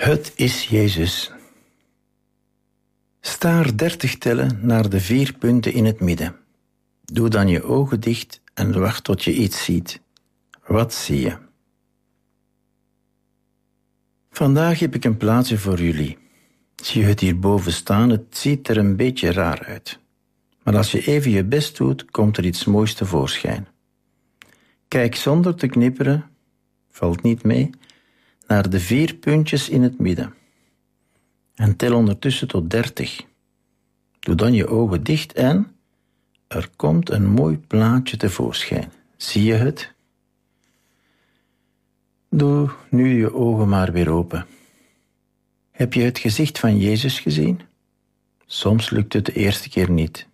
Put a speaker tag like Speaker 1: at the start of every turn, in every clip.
Speaker 1: Het is Jezus. Staar 30 tellen naar de 4 punten in het midden. Doe dan je ogen dicht en wacht tot je iets ziet. Wat zie je? Vandaag heb ik een plaatsje voor jullie. Zie je het hierboven staan? Het ziet er een beetje raar uit. Maar als je even je best doet, komt er iets moois tevoorschijn. Kijk zonder te knipperen, valt niet mee, naar de 4 puntjes in het midden. En tel ondertussen tot 30. Doe dan je ogen dicht en er komt een mooi plaatje tevoorschijn. Zie je het? Doe nu je ogen maar weer open. Heb je het gezicht van Jezus gezien? Soms lukt het de eerste keer niet.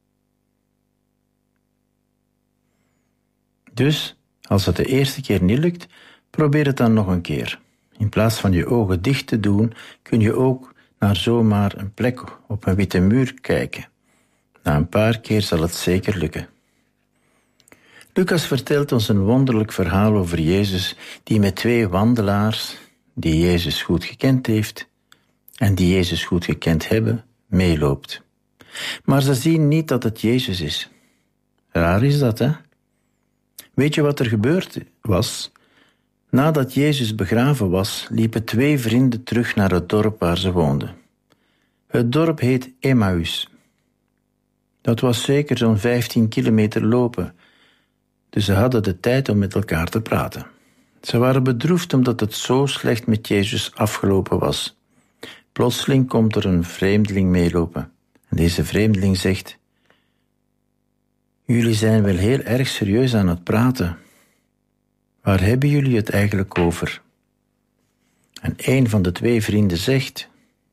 Speaker 1: Dus, als het de eerste keer niet lukt, probeer het dan nog een keer. In plaats van je ogen dicht te doen, kun je ook naar zomaar een plek op een witte muur kijken. Na een paar keer zal het zeker lukken. Lucas vertelt ons een wonderlijk verhaal over Jezus die met 2 wandelaars, die Jezus goed gekend heeft en die Jezus goed gekend hebben, meeloopt. Maar ze zien niet dat het Jezus is. Raar is dat, hè? Weet je wat er gebeurd was? Nadat Jezus begraven was, liepen 2 vrienden terug naar het dorp waar ze woonden. Het dorp heet Emmaus. Dat was zeker zo'n 15 kilometer lopen, dus ze hadden de tijd om met elkaar te praten. Ze waren bedroefd omdat het zo slecht met Jezus afgelopen was. Plotseling komt er een vreemdeling meelopen. En deze vreemdeling zegt: jullie zijn wel heel erg serieus aan het praten. Waar hebben jullie het eigenlijk over? En een van de 2 vrienden zegt: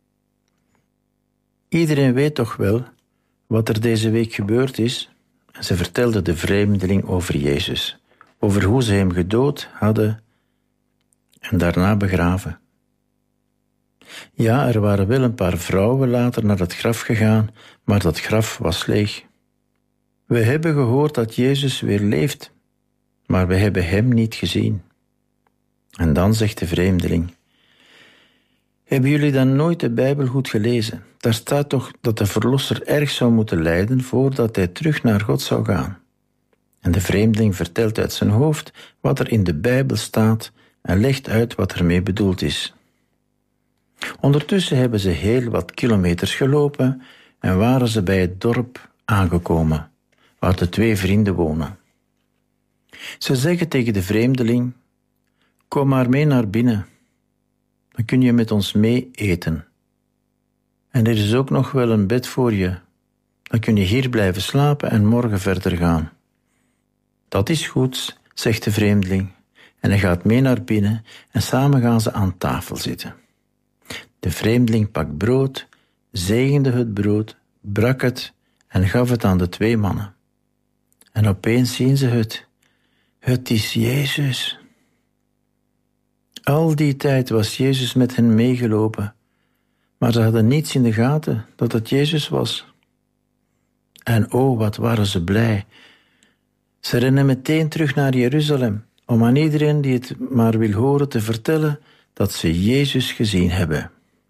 Speaker 1: iedereen weet toch wel wat er deze week gebeurd is? En ze vertelde de vreemdeling over Jezus, over hoe ze hem gedood hadden en daarna begraven. Ja, er waren wel een paar vrouwen later naar het graf gegaan, maar dat graf was leeg. We hebben gehoord dat Jezus weer leeft, maar we hebben hem niet gezien. En dan zegt de vreemdeling: hebben jullie dan nooit de Bijbel goed gelezen? Daar staat toch dat de Verlosser erg zou moeten lijden voordat hij terug naar God zou gaan. En de vreemdeling vertelt uit zijn hoofd wat er in de Bijbel staat en legt uit wat ermee bedoeld is. Ondertussen hebben ze heel wat kilometers gelopen en waren ze bij het dorp aangekomen, waar de 2 vrienden wonen. Ze zeggen tegen de vreemdeling: kom maar mee naar binnen, dan kun je met ons mee eten. En er is ook nog wel een bed voor je, dan kun je hier blijven slapen en morgen verder gaan. Dat is goed, zegt de vreemdeling, en hij gaat mee naar binnen en samen gaan ze aan tafel zitten. De vreemdeling pakt brood, zegende het brood, brak het en gaf het aan de 2 mannen. En opeens zien ze het. Het is Jezus. Al die tijd was Jezus met hen meegelopen, maar ze hadden niets in de gaten dat het Jezus was. En oh, wat waren ze blij. Ze rennen meteen terug naar Jeruzalem, om aan iedereen die het maar wil horen te vertellen dat ze Jezus gezien hebben.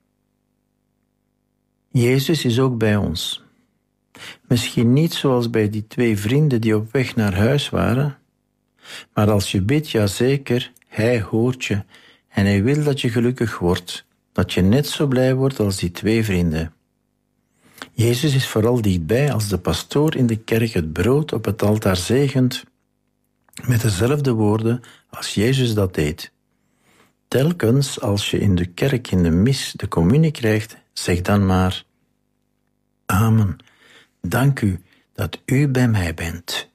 Speaker 1: Jezus is ook bij ons. Misschien niet zoals bij die 2 vrienden die op weg naar huis waren, maar als je bidt, ja zeker, hij hoort je en hij wil dat je gelukkig wordt, dat je net zo blij wordt als die 2 vrienden. Jezus is vooral dichtbij als de pastoor in de kerk het brood op het altaar zegent met dezelfde woorden als Jezus dat deed. Telkens als je in de kerk in de mis de communie krijgt, zeg dan maar: Amen, dank u dat u bij mij bent.